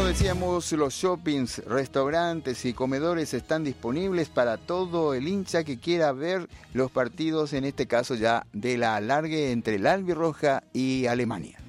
decíamos, los shoppings, restaurantes y comedores están disponibles para todo el hincha que quiera ver los partidos, en este caso ya de la alargue entre la albirroja y Alemania.